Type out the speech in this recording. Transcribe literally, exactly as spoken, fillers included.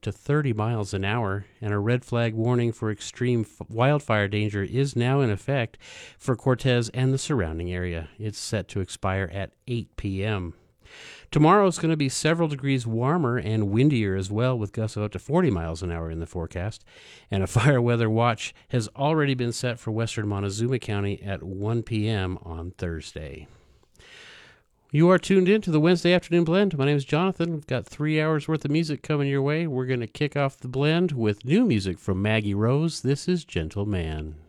to thirty miles an hour, and a red flag warning for extreme f- wildfire danger is now in effect for Cortez and the surrounding area. It's set to expire at eight p.m. Tomorrow is going to be several degrees warmer and windier as well, with gusts of up to forty miles an hour in the forecast. And a fire weather watch has already been set for western Montezuma County at one p.m. on Thursday. You are tuned in to the Wednesday Afternoon Blend. My name is Jonathan. We've got three hours worth of music coming your way. We're going to kick off the blend with new music from Maggie Rose. This is Gentle Man.